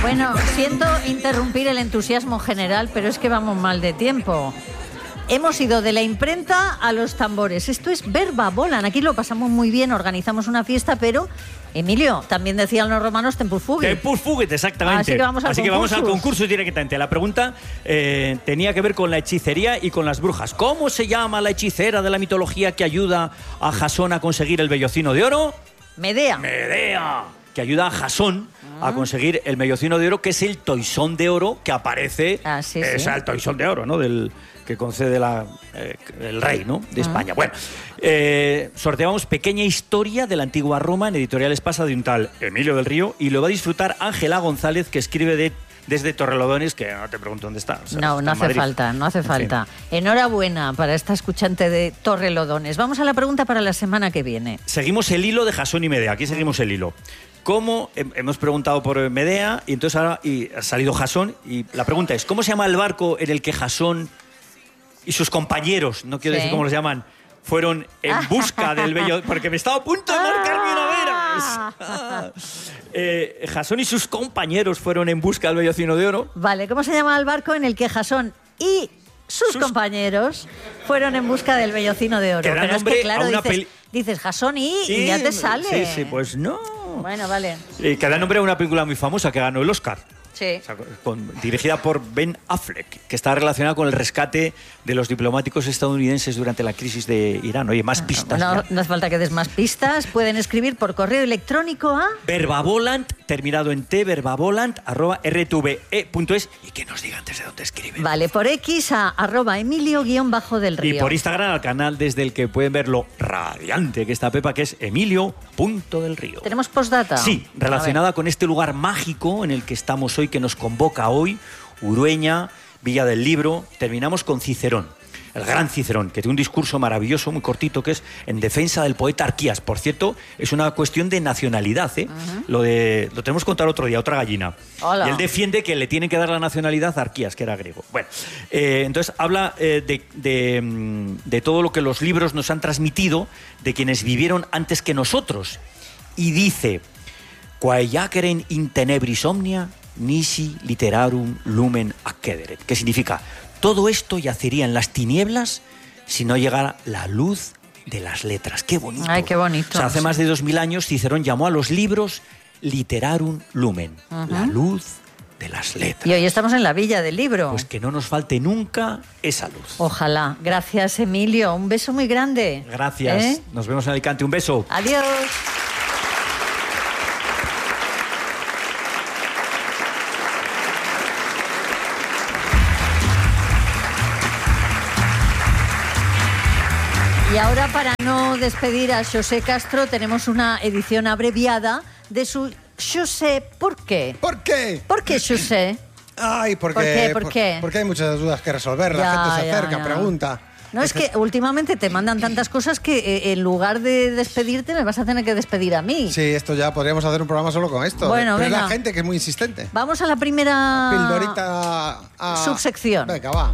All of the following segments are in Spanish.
Bueno, siento interrumpir el entusiasmo general, pero es que vamos mal de tiempo. Hemos ido de la imprenta a los tambores. Esto es Verba Volant. Aquí lo pasamos muy bien, organizamos una fiesta, pero... Emilio, también decían los romanos tempus fugit. Tempus fugit, exactamente. Así que vamos al concurso directamente. La pregunta tenía que ver con la hechicería y con las brujas. ¿Cómo se llama la hechicera de la mitología que ayuda a Jasón a conseguir el vellocino de oro? Medea. Medea. Que ayuda a Jasón a conseguir el vellocino de oro, que es el toisón de oro que aparece. Sí. El toisón de oro, ¿no? Que concede el rey, ¿no? De España. Bueno, sorteamos Pequeña Historia de la Antigua Roma en Editorial Espasa de un tal Emilio del Río, y lo va a disfrutar Ángela González, que escribe desde Torrelodones, que no te pregunto dónde está. O sea, no hace falta. Enhorabuena para esta escuchante de Torrelodones. Vamos a la pregunta para la semana que viene. Seguimos el hilo de Jasón y Medea. Aquí seguimos el hilo. ¿Cómo? Hemos preguntado por Medea y entonces ahora ha salido Jasón, y la pregunta es, ¿cómo se llama el barco en el que Jasón y sus compañeros, no quiero decir cómo los llaman, fueron en busca del bello... Porque me estaba a punto de marcar mi veras. Jasón y sus compañeros fueron en busca del vellocino de oro. Vale, ¿cómo se llama el barco en el que Jasón y sus compañeros fueron en busca del vellocino de oro? Pero es que, claro, dices Jasón y ya te sale. Sí, pues no. Bueno, vale. Que da nombre a una película muy famosa que ganó el Oscar. Sí. O sea, dirigida por Ben Affleck, que está relacionada con el rescate de los diplomáticos estadounidenses durante la crisis de Irán. Oye, más pistas. No hace falta que des más pistas. Pueden escribir por correo electrónico a... Verbavolant, terminado en t, verbavolant@rtve.es, y que nos digan antes de dónde escriben. Vale, por X a @Emilio_del Río. Y por Instagram al canal desde el que pueden ver lo radiante que está Pepa, que es Emilio.del Río. ¿Tenemos postdata? Sí, relacionada con este lugar mágico en el que estamos hoy, que nos convoca hoy, Urueña, Villa del Libro. Terminamos con Cicerón, el gran Cicerón, que tiene un discurso maravilloso, muy cortito, que es en defensa del poeta Arquías. Por cierto, es una cuestión de nacionalidad, ¿eh? Lo tenemos que contar otro día, otra gallina. Hola. Y él defiende que le tienen que dar la nacionalidad a Arquías, que era griego. Bueno, entonces habla de todo lo que los libros nos han transmitido de quienes vivieron antes que nosotros. Y dice: quae jaceren in tenebris omnia, nisi literarum lumen accederet. ¿Qué significa? Todo esto yacería en las tinieblas si no llegara la luz de las letras. ¡Qué bonito! ¡Ay, qué bonito! O sea, hace más de 2000 años Cicerón llamó a los libros literarum lumen, la luz de las letras. Y hoy estamos en la Villa del Libro. Pues que no nos falte nunca esa luz. Ojalá. Gracias, Emilio. Un beso muy grande. Gracias. Nos vemos en Alicante. Un beso. Adiós. Y ahora, para no despedir a José Castro, tenemos una edición abreviada de su José. ¿Por qué? ¿Por qué? ¿Por qué José? Ay, ¿Por qué? Porque hay muchas dudas que resolver. La gente se acerca, pregunta. No, es que últimamente te mandan tantas cosas que en lugar de despedirte me vas a tener que despedir a mí. Sí, esto ya podríamos hacer un programa solo con esto. Bueno, pero venga. es la gente que es muy insistente. Vamos a la primera Pildorita subsección. Venga, va.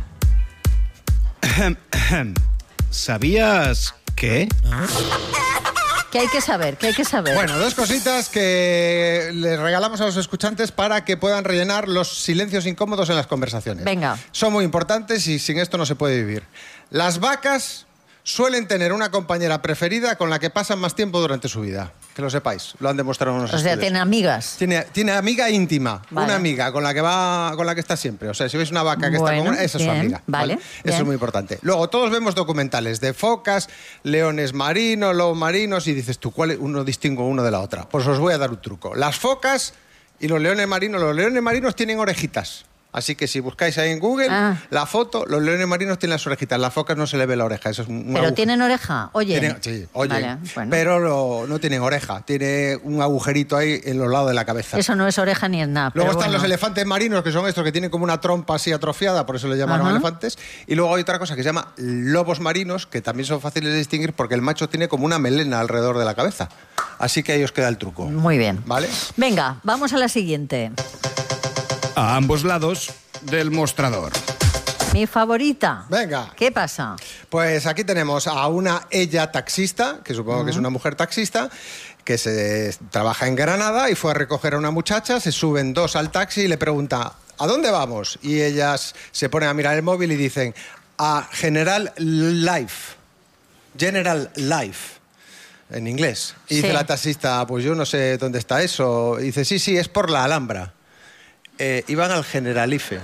¿Sabías qué? ¿Qué hay que saber? ¿Qué hay que saber? Bueno, dos cositas que les regalamos a los escuchantes para que puedan rellenar los silencios incómodos en las conversaciones. Venga. Son muy importantes y sin esto no se puede vivir. Las vacas suelen tener una compañera preferida con la que pasan más tiempo durante su vida. Que lo sepáis, lo han demostrado unos estudios. O sea, tiene amigas. Tiene amiga íntima, Vale. una amiga con la que está siempre. O sea, si veis una vaca que está con una, esa es su bien, amiga. vale, Eso bien. es muy importante. Luego, todos vemos documentales de focas, leones marinos, lobos marinos, y dices tú, ¿cuál uno distingo uno de la otra? Pues os voy a dar un truco. Las focas y los leones marinos tienen orejitas. Así que si buscáis ahí en Google la foto, los leones marinos tienen las orejitas, las focas no se le ve la oreja. Eso es un ¿Pero agujero. tienen oreja? Oye. Sí, oye. Vale, bueno. Pero no tienen oreja, tiene un agujerito ahí en los lados de la cabeza. Eso no es oreja ni es nada. Luego pero están bueno. los elefantes marinos, que son estos que tienen como una trompa así atrofiada, por eso le llamaron elefantes. Y luego hay otra cosa que se llama lobos marinos, que también son fáciles de distinguir porque el macho tiene como una melena alrededor de la cabeza. Así que ahí os queda el truco. Muy bien. ¿Vale? Venga, vamos a la siguiente. A ambos lados del mostrador. Mi favorita. Venga. ¿Qué pasa? Pues aquí tenemos a ella taxista, que supongo que es una mujer taxista, que trabaja en Granada y fue a recoger a una muchacha, se suben dos al taxi y le pregunta, ¿a dónde vamos? Y ellas se ponen a mirar el móvil y dicen, a General Life, en inglés. Y dice la taxista, pues yo no sé dónde está eso. Y dice, sí, es por la Alhambra. Iban al Generalife.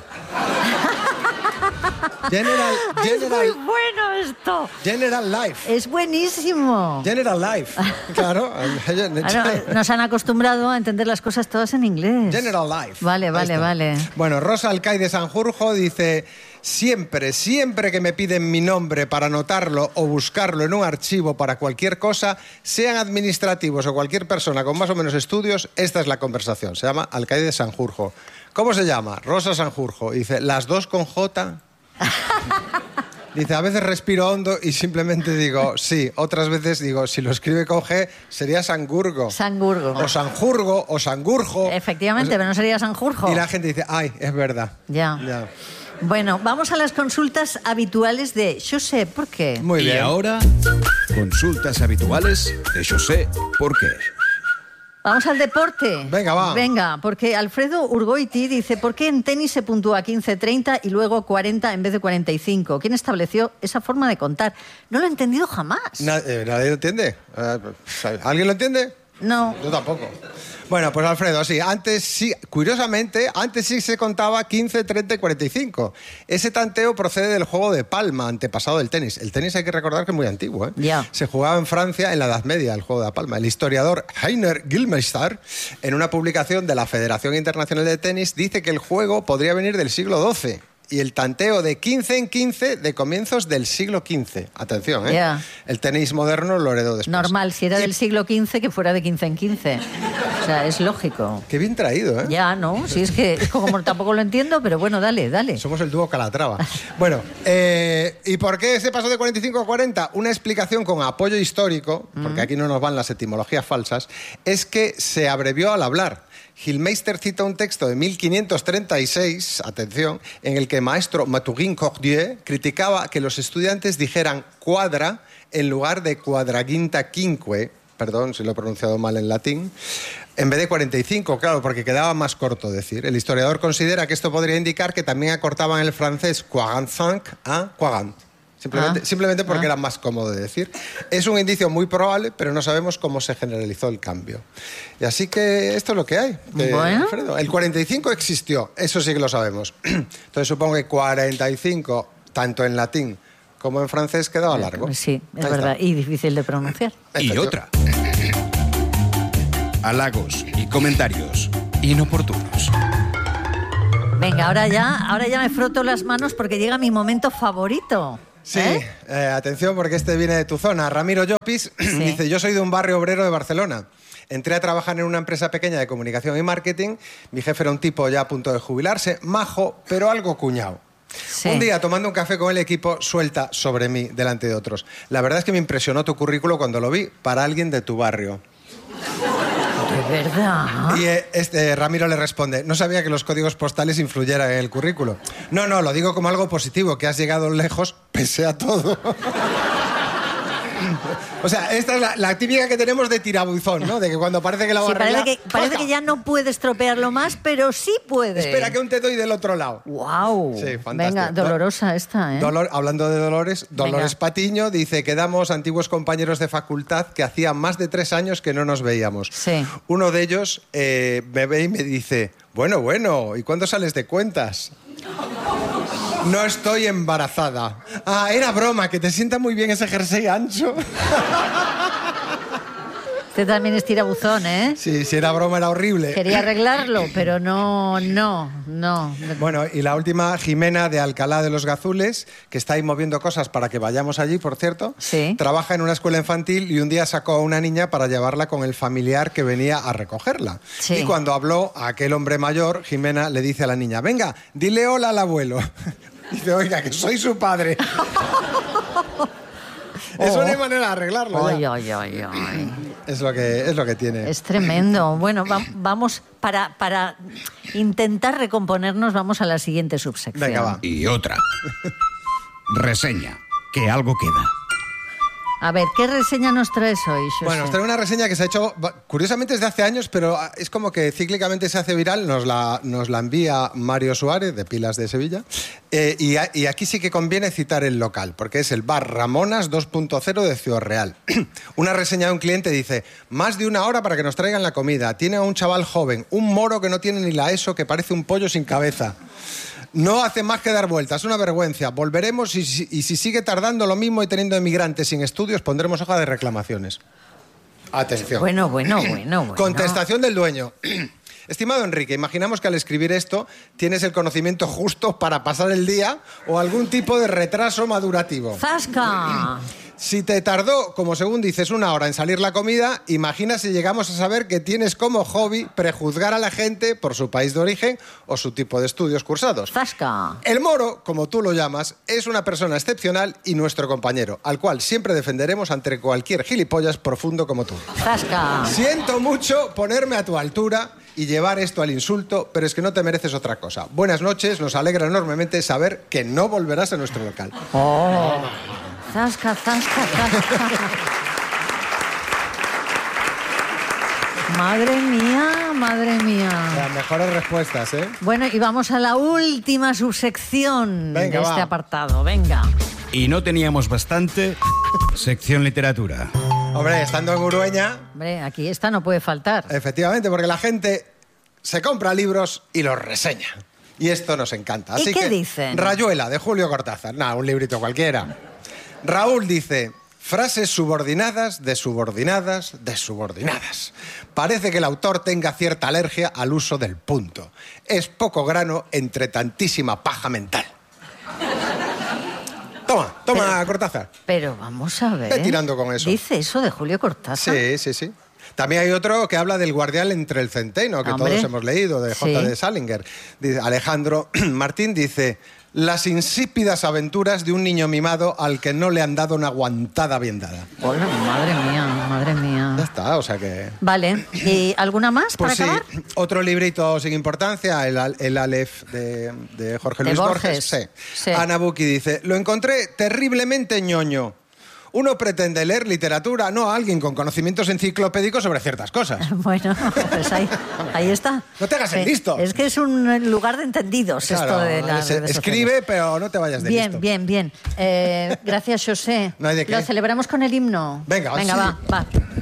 Es muy bueno esto. General Life. Es buenísimo. General Life. Claro. Nos han acostumbrado a entender las cosas todas en inglés. General Life. Vale. Bueno, Rosa Alcay de Sanjurjo dice, siempre que me piden mi nombre para anotarlo o buscarlo en un archivo para cualquier cosa, sean administrativos o cualquier persona con más o menos estudios, esta es la conversación. Se llama Alcay de Sanjurjo. ¿Cómo se llama? Rosa Sanjurjo. Dice, ¿las dos con J? Dice, a veces respiro hondo y simplemente digo, sí. Otras veces digo, si lo escribe con G, sería Sangurgo. Sangurgo. O Sanjurgo, o Sangurjo. Efectivamente, pero no sería Sanjurjo. Y la gente dice, ay, es verdad. Ya. Bueno, vamos a las consultas habituales de José, ¿por qué? Muy bien. Y ahora, consultas habituales de José, ¿por qué? Vamos al deporte. Venga, va. Venga, porque Alfredo Urgoiti dice, ¿por qué en tenis se puntúa 15-30 y luego 40 en vez de 45? ¿Quién estableció esa forma de contar? No lo he entendido jamás. Nadie lo entiende. ¿Alguien lo entiende? No. Yo tampoco. Bueno, pues Alfredo, curiosamente, antes sí se contaba 15, 30 y 45. Ese tanteo procede del juego de palma, antepasado del tenis. El tenis hay que recordar que es muy antiguo, ¿eh? Ya. Se jugaba en Francia en la Edad Media, el juego de la palma. El historiador Heiner Gillmeister, en una publicación de la Federación Internacional de Tenis, dice que el juego podría venir del siglo XII. Y el tanteo de 15 en 15 de comienzos del siglo XV. Atención, ¿eh? Yeah. El tenis moderno lo heredó después. Normal, si era del siglo XV, que fuera de 15 en 15. O sea, es lógico. Qué bien traído, ¿eh? Ya, ¿no? Si es que como tampoco lo entiendo, pero bueno, dale. Somos el dúo Calatrava. Bueno, ¿y por qué se pasó de 45 a 40? Una explicación con apoyo histórico, porque aquí no nos van las etimologías falsas, es que se abrevió al hablar. Gillmeister cita un texto de 1536, atención, en el que el maestro Mathurin-Cordier criticaba que los estudiantes dijeran cuadra en lugar de quadraginta quinque, perdón si lo he pronunciado mal en latín, en vez de 45, claro, porque quedaba más corto decir. El historiador considera que esto podría indicar que también acortaban el francés 45 a quagant. Simplemente porque era más cómodo de decir. Es un indicio muy probable, pero no sabemos cómo se generalizó el cambio. Y así que esto es lo que hay. Bueno. Alfredo. El 45 existió, eso sí que lo sabemos. Entonces supongo que 45, tanto en latín como en francés, quedaba largo. Sí, es Ahí verdad. está. Y difícil de pronunciar. Y otra. Halagos y comentarios inoportunos. Venga, ahora ya me froto las manos porque llega mi momento favorito. Sí, ¿Eh? atención porque este viene de tu zona. Ramiro Llopis dice, yo soy de un barrio obrero de Barcelona. Entré a trabajar en una empresa pequeña de comunicación y marketing. Mi jefe era un tipo ya a punto de jubilarse, majo, pero algo cuñado. Sí. Un día, tomando un café con el equipo, suelta sobre mí delante de otros. La verdad es que me impresionó tu currículo cuando lo vi, para alguien de tu barrio. ¿De verdad? Y Ramiro le responde, no sabía que los códigos postales influyeran en el currículo. No, lo digo como algo positivo, que has llegado lejos pese a todo. O sea, esta es la típica que tenemos de tirabuzón, ¿no? De que cuando parece que la va a arreglar... Parece que ya no puede estropearlo más, pero sí puede. Espera que aún te doy del otro lado. ¡Guau! Sí, fantástico. Venga, dolorosa esta, ¿eh? Hablando de Dolores Venga. Patiño dice, quedamos antiguos compañeros de facultad que hacía más de 3 años que no nos veíamos. Sí. Uno de ellos me ve y me dice, bueno, ¿y cuándo sales de cuentas? No estoy embarazada. Ah, era broma, que te sienta muy bien ese jersey ancho. Este también es tirabuzón, ¿eh? Sí, si era broma era horrible. Quería arreglarlo, pero no. Bueno, y la última, Jimena de Alcalá de los Gazules, que está ahí moviendo cosas para que vayamos allí, por cierto. Sí. Trabaja en una escuela infantil y un día sacó a una niña para llevarla con el familiar que venía a recogerla. Sí. Y cuando habló a aquel hombre mayor, Jimena le dice a la niña, venga, dile hola al abuelo. Dice, oiga, que soy su padre. Eso no hay manera de arreglarlo. Ay. Es lo que tiene. Es tremendo. Bueno, vamos, para intentar recomponernos, vamos a la siguiente subsección. Venga, va. Y otra. Reseña. Que algo queda. A ver, ¿qué reseña nos traes hoy, José? Bueno, os traigo una reseña que se ha hecho, curiosamente, desde hace años, pero es como que cíclicamente se hace viral. Nos la envía Mario Suárez, de Pilas de Sevilla. Y aquí sí que conviene citar el local, porque es el bar Ramonas 2.0 de Ciudad Real. Una reseña de un cliente dice: más de 1 hora para que nos traigan la comida. Tiene a un chaval joven, un moro que no tiene ni la ESO, que parece un pollo sin cabeza. No hace más que dar vueltas, una vergüenza. Volveremos y si sigue tardando lo mismo y teniendo emigrantes sin estudios, pondremos hoja de reclamaciones. Atención. Bueno. Contestación del dueño. Estimado Enrique, imaginamos que al escribir esto tienes el conocimiento justo para pasar el día o algún tipo de retraso madurativo. ¡Zasca! Si te tardó, como según dices, 1 hora en salir la comida, imagina si llegamos a saber que tienes como hobby prejuzgar a la gente por su país de origen o su tipo de estudios cursados. ¡Zasca! El moro, como tú lo llamas, es una persona excepcional y nuestro compañero, al cual siempre defenderemos ante cualquier gilipollas profundo como tú. ¡Zasca! Siento mucho ponerme a tu altura y llevar esto al insulto, pero es que no te mereces otra cosa. Buenas noches, nos alegra enormemente saber que no volverás a nuestro local. ¡Oh! ¡Zasca! Madre mía. Las mejores respuestas, ¿eh? Bueno, y vamos a la última subsección Venga, de este va. apartado. Venga. Y no teníamos bastante. Sección literatura. Hombre, estando en Urueña, Hombre, aquí esta no puede faltar. efectivamente, porque la gente se compra libros y los reseña. Y esto nos encanta. ¿Y Así qué que, dicen? Rayuela, de Julio Cortázar. Nada, un librito cualquiera. Raúl dice: frases subordinadas, de subordinadas, de subordinadas. Parece que el autor tenga cierta alergia al uso del punto. Es poco grano entre tantísima paja mental. Toma, Cortázar. Pero vamos a ver. Ve tirando con eso. ¿Dice eso de Julio Cortázar? Sí. También hay otro que habla del guardián entre el centeno, que Hombre. todos hemos leído, de J.D. Salinger. Dice, Alejandro Martín dice: las insípidas aventuras de un niño mimado al que no le han dado una aguantada bien dada. Hola, madre Ya mía. está, o sea que... Vale, ¿y alguna más Pues sí, para acabar? otro librito sin importancia, el Aleph de Jorge De Luis Borges. Sí. Ana Buki dice: lo encontré terriblemente ñoño. Uno pretende leer literatura, no a alguien con conocimientos enciclopédicos sobre ciertas cosas. Bueno, pues ahí está. No te hagas el Sí, listo. Es que es un lugar de entendidos Claro, esto de las redes escribe, sociales. pero no te vayas de listo. Bien. Gracias, José. No hay de qué. Lo celebramos con el himno. Venga, sí. va.